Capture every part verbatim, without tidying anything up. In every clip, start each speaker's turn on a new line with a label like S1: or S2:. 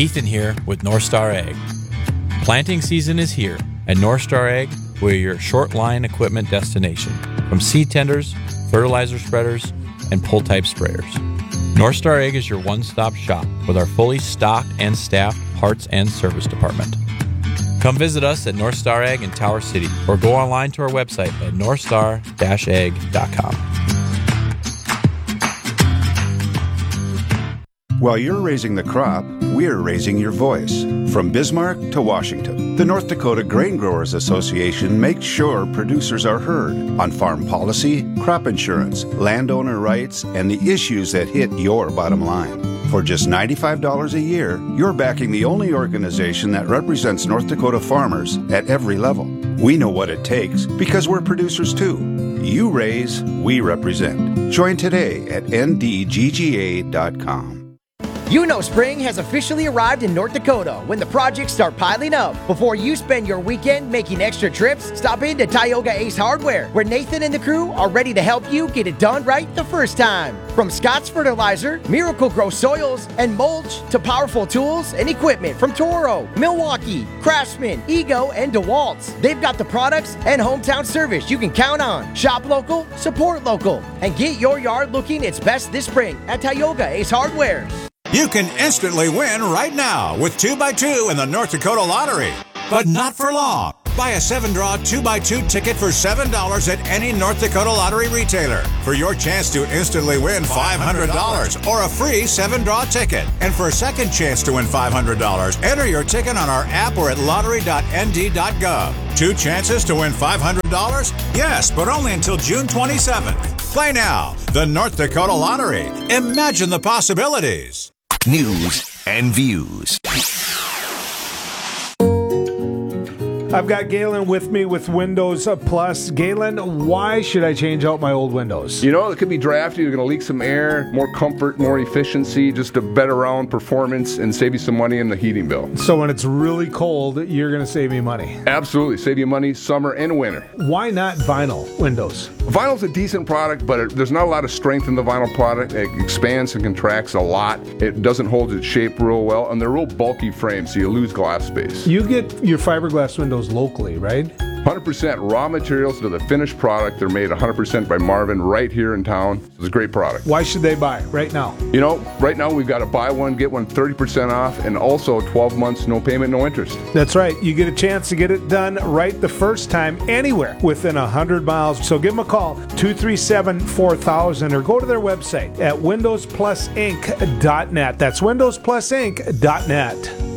S1: Ethan here with North Star Ag. Planting season is here. At North Star Ag, we're your short line equipment destination. From seed tenders, fertilizer spreaders, and pull-type sprayers. North Star Ag is your one-stop shop with our fully stocked and staffed parts and service department. Come visit us at North Star Ag in Tower City or go online to our website at north star dash ag dot com.
S2: While you're raising the crop, we're raising your voice. From Bismarck to Washington, the North Dakota Grain Growers Association makes sure producers are heard on farm policy, crop insurance, landowner rights, and the issues that hit your bottom line. For just ninety-five dollars a year, you're backing the only organization that represents North Dakota farmers at every level. We know what it takes because we're producers too. You raise, we represent. Join today at n d g g a dot com.
S3: You know spring has officially arrived in North Dakota when the projects start piling up. Before you spend your weekend making extra trips, stop into Tioga Ace Hardware, where Nathan and the crew are ready to help you get it done right the first time. From Scott's Fertilizer, Miracle Grow Soils, and mulch to powerful tools and equipment from Toro, Milwaukee, Craftsman, Ego, and DeWalt's. They've got the products and hometown service you can count on. Shop local, support local, and get your yard looking its best this spring at Tioga Ace Hardware.
S4: You can instantly win right now with two by two in the North Dakota Lottery. But not for long. Buy a seven-draw two by two ticket for seven dollars at any North Dakota Lottery retailer for your chance to instantly win five hundred dollars or a free seven-draw ticket. And for a second chance to win five hundred dollars, enter your ticket on our app or at lottery dot n d dot gov. Two chances to win five hundred dollars? Yes, but only until June twenty-seventh. Play now. The North Dakota Lottery. Imagine the possibilities.
S5: News and views.
S6: I've got Galen with me with Windows Plus. Galen, why should I change out my old windows?
S7: You know, it could be drafty. You're going to leak some air, more comfort, more efficiency, just a better round performance, and save you some money in the heating bill.
S6: So when it's really cold, you're going to save me money?
S7: Absolutely. Save you money summer and winter.
S6: Why not vinyl windows?
S7: Vinyl's a decent product, but it, there's not a lot of strength in the vinyl product. It expands and contracts a lot. It doesn't hold its shape real well, and they're real bulky frames, so you lose glass space.
S6: You get your fiberglass windows locally, right?
S7: one hundred percent raw materials to the finished product. They're made one hundred percent by Marvin right here in town. It's a great product.
S6: Why should they buy right now?
S7: You know, right now we've got a buy one, get one thirty percent off, and also twelve months, no payment, no interest.
S6: That's right. You get a chance to get it done right the first time anywhere within one hundred miles. So give them a call, two three seven, four thousand, or go to their website at windows plus inc dot net. That's windows plus inc dot net.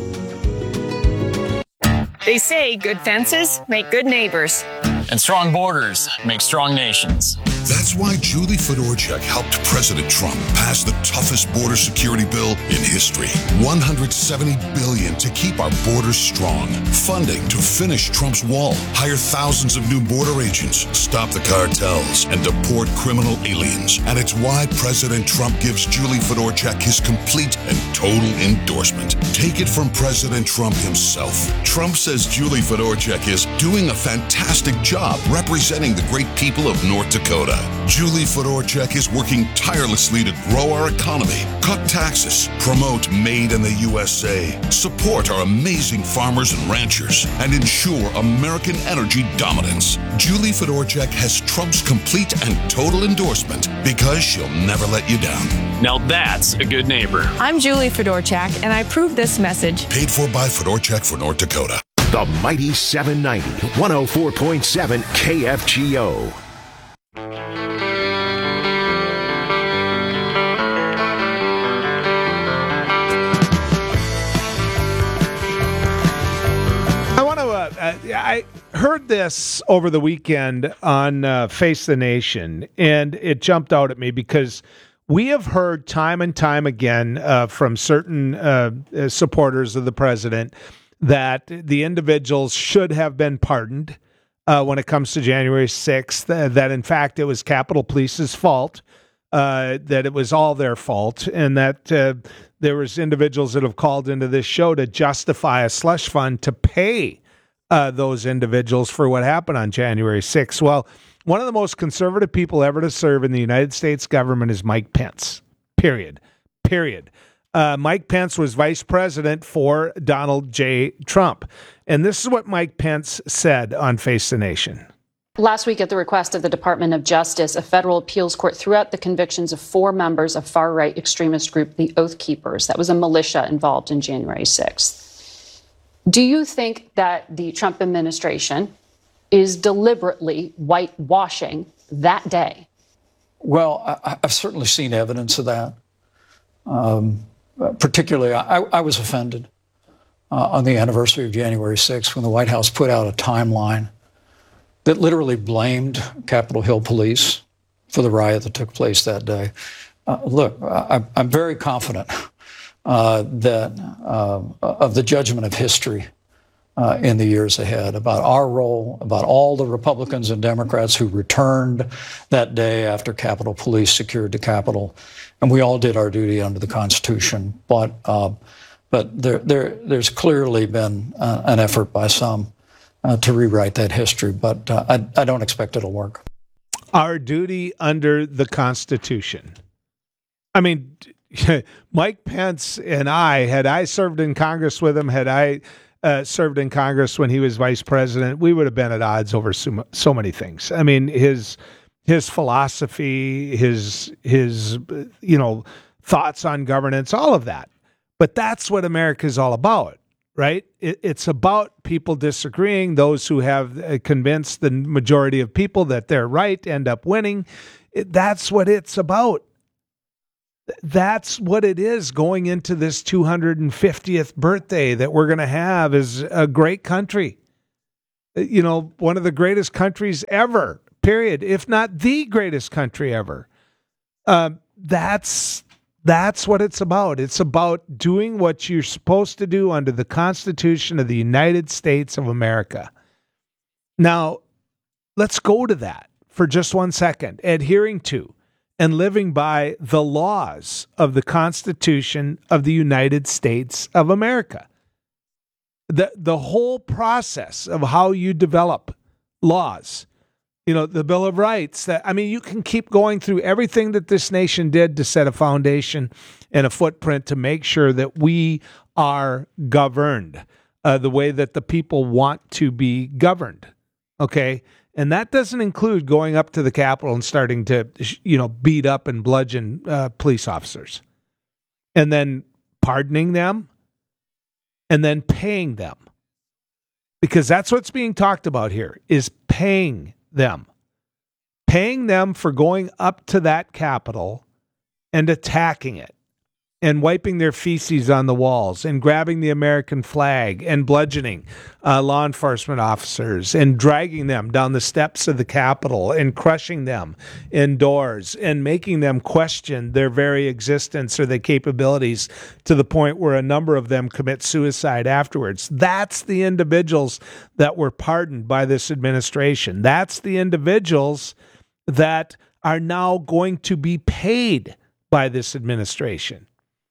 S8: They say good fences make good neighbors.
S9: And strong borders make strong nations.
S10: That's why Julie Fedorchak helped President Trump pass the toughest border security bill in history. one hundred seventy billion dollars to keep our borders strong. Funding to finish Trump's wall, hire thousands of new border agents, stop the cartels, and deport criminal aliens. And it's why President Trump gives Julie Fedorchak his complete and total endorsement. Take it from President Trump himself. Trump says Julie Fedorchak is doing a fantastic job representing the great people of North Dakota. Julie Fedorchak is working tirelessly to grow our economy, cut taxes, promote Made in the U S A, support our amazing farmers and ranchers, and ensure American energy dominance. Julie Fedorchak has Trump's complete and total endorsement because she'll never let you down.
S9: Now that's a good neighbor.
S8: I'm Julie Fedorchak, and I approve this message.
S10: Paid for by Fedorchak for North Dakota.
S5: The Mighty seven ninety, one oh four point seven K F G O.
S6: Uh, I heard this over the weekend on uh, Face the Nation, and it jumped out at me because we have heard time and time again uh, from certain uh, supporters of the president that the individuals should have been pardoned uh, when it comes to January sixth, uh, that in fact it was Capitol Police's fault, uh, that it was all their fault, and that uh, there was individuals that have called into this show to justify a slush fund to pay Uh, those individuals for what happened on January sixth. Well, one of the most conservative people ever to serve in the United States government is Mike Pence. Period. Period. Uh, Mike Pence was vice president for Donald J. Trump. And this is what Mike Pence said on Face the Nation.
S11: Last week, at the request of the Department of Justice, a federal appeals court threw out the convictions of four members of far-right extremist group, the Oath Keepers. That was a militia involved in January sixth. Do you think that the Trump administration is deliberately whitewashing that day?
S12: Well, I, I've certainly seen evidence of that. Um, particularly, I, I was offended uh, on the anniversary of January sixth when the White House put out a timeline that literally blamed Capitol Hill police for the riot that took place that day. Uh, look, I, I'm very confident uh, that uh, of the judgment of history uh, in the years ahead about our role, about all the Republicans and Democrats who returned that day after Capitol Police secured the Capitol, and we all did our duty under the Constitution. But uh, but there there there's clearly been uh, an effort by some Uh, to rewrite that history, but uh, I, I don't expect it'll work.
S6: Our duty under the Constitution. I mean, Mike Pence and I, had I served in Congress with him, had I uh, served in Congress when he was vice president, we would have been at odds over so, so many things. I mean, his his philosophy, his his you know thoughts on governance, all of that. But that's what America is all about. Right? It, it's about people disagreeing. Those who have uh, convinced the majority of people that they're right end up winning. It, that's what it's about. That's what it is going into this two hundred fiftieth birthday that we're going to have is a great country. You know, one of the greatest countries ever, period, if not the greatest country ever. Um, that's That's what it's about. It's about doing what you're supposed to do under the Constitution of the United States of America. Now, let's go to that for just one second. Adhering to and living by the laws of the Constitution of the United States of America. The, the whole process of how you develop laws. You know, the Bill of Rights, that, I mean, you can keep going through everything that this nation did to set a foundation and a footprint to make sure that we are governed uh, the way that the people want to be governed. Okay. And that doesn't include going up to the Capitol and starting to, you know, beat up and bludgeon uh, police officers and then pardoning them and then paying them, because that's what's being talked about here is paying them, paying them for going up to that Capitol and attacking it and wiping their feces on the walls and grabbing the American flag and bludgeoning uh, law enforcement officers and dragging them down the steps of the Capitol and crushing them indoors and making them question their very existence or their capabilities to the point where a number of them commit suicide afterwards. That's the individuals that were pardoned by this administration. That's the individuals that are now going to be paid by this administration.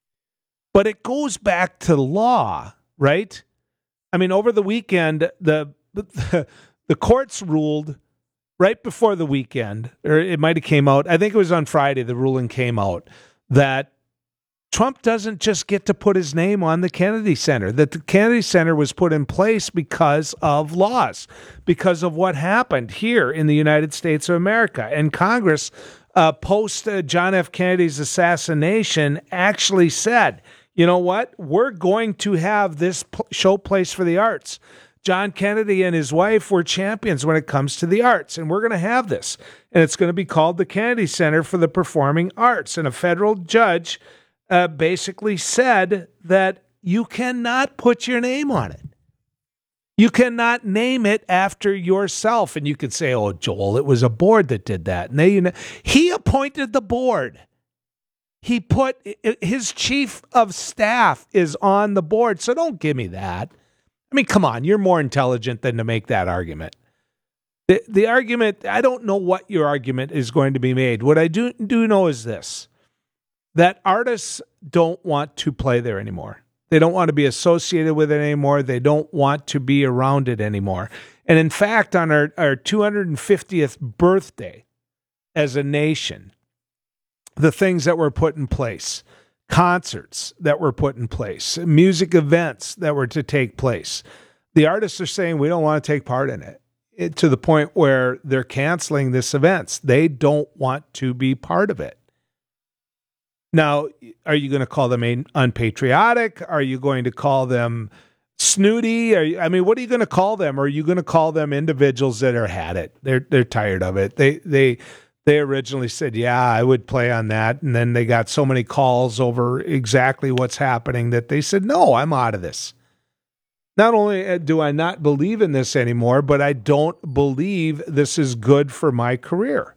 S6: But it goes back to law, right? I mean, over the weekend, the, the the courts ruled right before the weekend, or it might have came out, I think it was on Friday, the ruling came out, that Trump doesn't just get to put his name on the Kennedy Center, that the Kennedy Center was put in place because of laws, because of what happened here in the United States of America. And Congress, uh, post uh, John F. Kennedy's assassination, actually said, you know what? We're going to have this p- show place for the arts. John Kennedy and his wife were champions when it comes to the arts, and we're going to have this. And it's going to be called the Kennedy Center for the Performing Arts. And a federal judge uh, basically said that you cannot put your name on it. You cannot name it after yourself. And you could say, oh, Joel, it was a board that did that. And they, you know, he appointed the board. He put his chief of staff is on the board. So don't give me that. I mean, come on, you're more intelligent than to make that argument. The, the argument, I don't know what your argument is going to be made. What I do, do know is this, that artists don't want to play there anymore. They don't want to be associated with it anymore. They don't want to be around it anymore. And in fact, on our, our two hundred fiftieth birthday as a nation, the things that were put in place, concerts that were put in place, music events that were to take place. The artists are saying we don't want to take part in it, it to the point where they're canceling this events. They don't want to be part of it. Now, are you going to call them unpatriotic? Are you going to call them snooty? Are you, I mean, what are you going to call them? Are you going to call them individuals that are had it? They're they're tired of it. They they they originally said, yeah, I would play on that, and then they got so many calls over exactly what's happening that they said, no, I'm out of this. Not only do I not believe in this anymore, but I don't believe this is good for my career.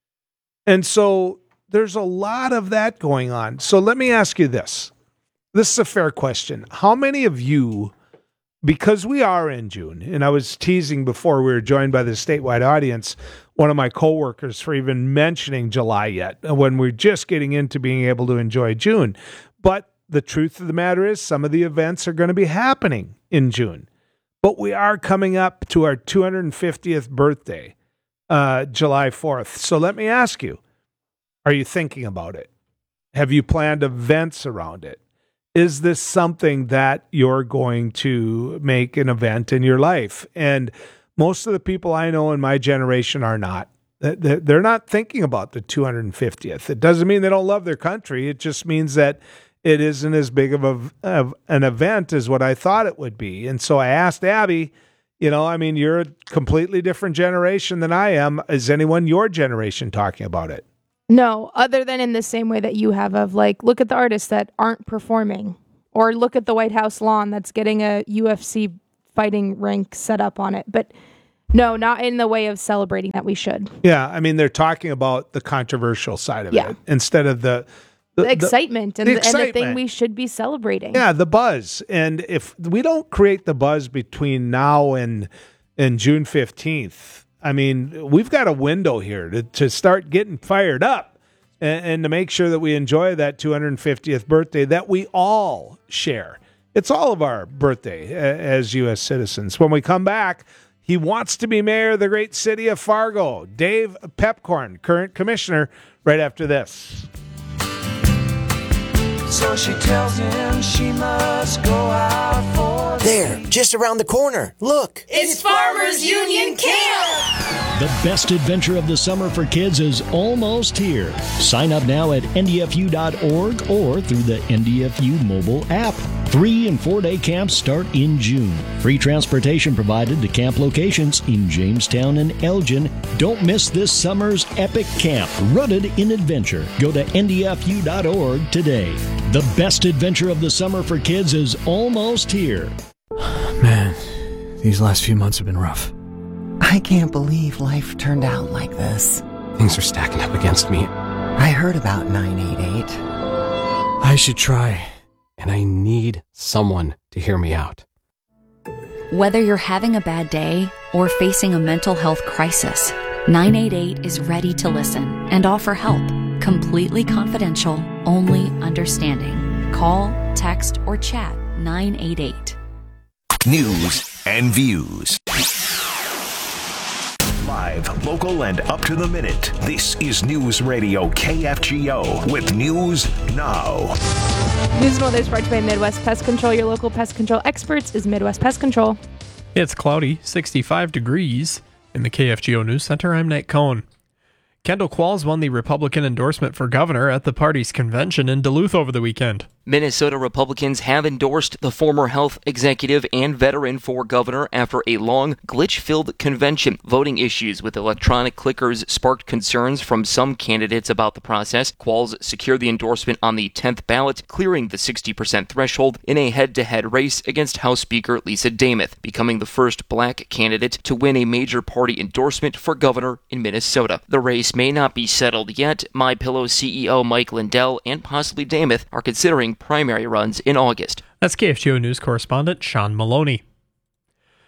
S6: And so there's a lot of that going on. So let me ask you this. This is a fair question. How many of you, because we are in June, and I was teasing before we were joined by the statewide audience, one of my coworkers for even mentioning July yet, when we're just getting into being able to enjoy June. But the truth of the matter is some of the events are going to be happening in June. But we are coming up to our two hundred fiftieth birthday, uh, July fourth. So let me ask you, are you thinking about it? Have you planned events around it? Is this something that you're going to make an event in your life? And most of the people I know in my generation are not. They're not thinking about the two hundred fiftieth. It doesn't mean they don't love their country. It just means that it isn't as big of, a, of an event as what I thought it would be. And so I asked Abby, you know, I mean, you're a completely different generation than I am. Is anyone your generation talking about it?
S13: No, other than in the same way that you have of like, look at the artists that aren't performing, or look at the White House lawn that's getting a U F C fighting rink set up on it. But no, not in the way of celebrating that we should.
S6: Yeah, I mean, they're talking about the controversial side of
S13: yeah.
S6: it instead of the... The,
S13: the excitement,
S6: the,
S13: and,
S6: the
S13: the,
S6: excitement
S13: and the thing we should be celebrating.
S6: Yeah, the buzz. And if we don't create the buzz between now and, and June fifteenth, I mean, we've got a window here to, to start getting fired up and, and to make sure that we enjoy that two hundred fiftieth birthday that we all share. It's all of our birthday as U S citizens. When we come back, he wants to be mayor of the great city of Fargo. Dave Pepcorn, current commissioner, right after this.
S14: So she tells him she must go out for
S3: There, just around the corner. Look.
S15: It's Farmers Union Camp!
S16: The best adventure of the summer for kids is almost here. Sign up now at N D F U dot org or through the N D F U mobile app. Three and four-day camps start in June. Free transportation provided to camp locations in Jamestown and Elgin. Don't miss this summer's epic camp, rooted in adventure. Go to N D F U dot org today. The best adventure of the summer for kids is almost here.
S17: Man, these last few months have been rough.
S18: I can't believe life turned out like this.
S17: Things are stacking up against me.
S18: I heard about nine eight eight.
S17: I should try, and I need someone to hear me out.
S19: Whether you're having a bad day or facing a mental health crisis, nine eight eight is ready to listen and offer help. Completely confidential, only understanding. Call, text, or chat nine eight eight.
S5: News and views. Live, local, and up to the minute. This is News Radio K F G O with News Now.
S13: News and weather is brought to you by Midwest Pest Control. Your local pest control experts is Midwest Pest Control.
S20: It's cloudy, sixty-five degrees. In the K F G O News Center, I'm Nate Cohn. Kendall Qualls won the Republican endorsement for governor at the party's convention in Duluth over the weekend.
S21: Minnesota Republicans have endorsed the former health executive and veteran for governor after a long, glitch-filled convention. Voting issues with electronic clickers sparked concerns from some candidates about the process. Qualls secured the endorsement on the tenth ballot, clearing the sixty percent threshold in a head-to-head race against House Speaker Lisa Demuth, becoming the first black candidate to win a major party endorsement for governor in Minnesota. The race may not be settled yet. MyPillow C E O Mike Lindell and possibly Demuth are considering primary runs in August.
S20: That's K F G O News correspondent Sean Maloney.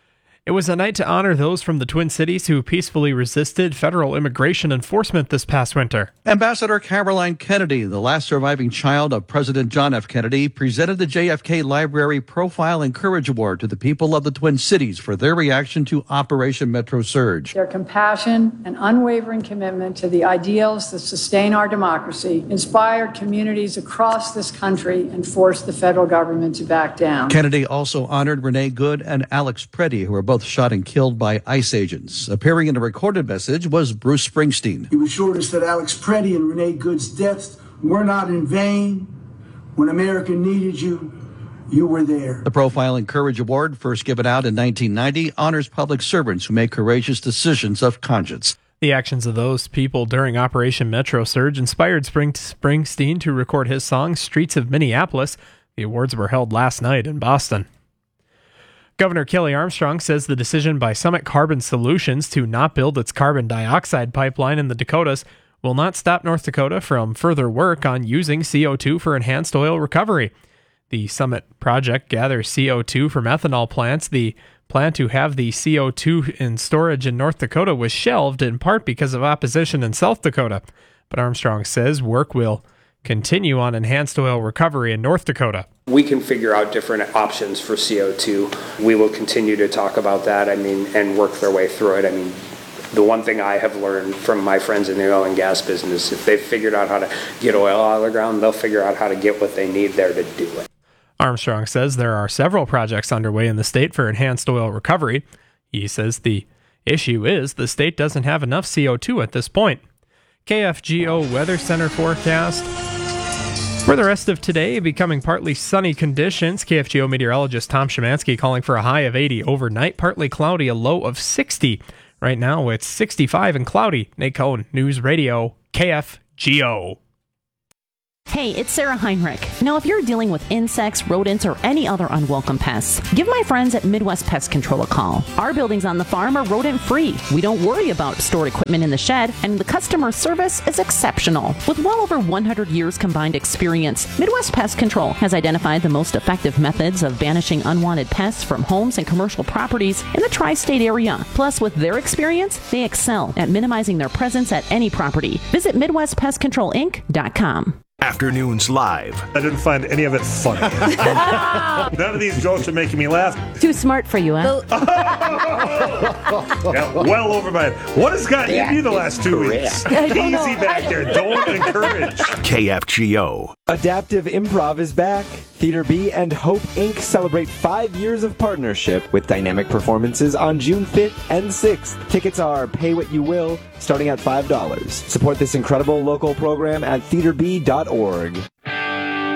S20: It was a night to honor those from the Twin Cities who peacefully resisted federal immigration enforcement this past winter.
S1: Ambassador Caroline Kennedy, the last surviving child of President John F. Kennedy, presented the J F K Library Profile and Courage Award to the people of the Twin Cities for their reaction to Operation Metro Surge.
S22: Their compassion and unwavering commitment to the ideals that sustain our democracy inspired communities across this country and forced the federal government to back down.
S1: Kennedy also honored Renee Good and Alex Preddy, who were both shot and killed by ICE agents. Appearing in a recorded message was Bruce Springsteen.
S23: He assured us that Alex Preddy and Renee Good's deaths were not in vain. When America needed you, you were there.
S1: The Profile and Courage Award, first given out in nineteen ninety, honors public servants who make courageous decisions of conscience.
S20: The actions of those people during Operation Metro Surge inspired Spring- Springsteen to record his song, Streets of Minneapolis. The awards were held last night in Boston. Governor Kelly Armstrong says the decision by Summit Carbon Solutions to not build its carbon dioxide pipeline in the Dakotas will not stop North Dakota from further work on using C O two for enhanced oil recovery. The Summit project gathers C O two from ethanol plants. The plan to have the C O two in storage in North Dakota was shelved in part because of opposition in South Dakota. But Armstrong says work will continue on enhanced oil recovery in North Dakota.
S24: We can figure out different options for C O two. We will continue to talk about that, I mean, and work their way through it. I mean, the one thing I have learned from my friends in the oil and gas business, if they've figured out how to get oil out of the ground, they'll figure out how to get what they need there to do it.
S20: Armstrong says there are several projects underway in the state for enhanced oil recovery. He says the issue is the state doesn't have enough C O two at this point. K F G O Weather Center forecast. For the rest of today, becoming partly sunny conditions. K F G O meteorologist Tom Szymanski calling for a high of eighty overnight, partly cloudy, a low of sixty. Right now, it's sixty-five and cloudy. Nate Cohn, News Radio, K F G O.
S25: Hey, it's Sarah Heinrich. Now, if you're dealing with insects, rodents, or any other unwelcome pests, give my friends at Midwest Pest Control a call. Our buildings on the farm are rodent-free. We don't worry about stored equipment in the shed, and the customer service is exceptional. With well over one hundred years combined experience, Midwest Pest Control has identified the most effective methods of banishing unwanted pests from homes and commercial properties in the tri-state area. Plus, with their experience, they excel at minimizing their presence at any property. Visit Midwest Pest Control Inc dot com.
S5: Afternoons Live.
S26: I didn't find any of it funny. None of these jokes are making me laugh.
S25: Too smart for you, huh?
S26: Yeah, well over my head. What has gotten
S25: Yeah,
S26: you the last two weeks? Easy
S25: know.
S26: back there. Don't encourage.
S5: K F G O.
S27: Adaptive Improv is back. Theater B and Hope Incorporated celebrate five years of partnership with dynamic performances on June fifth and sixth. Tickets are pay what you will, starting at five dollars. Support this incredible local program at theater b dot org.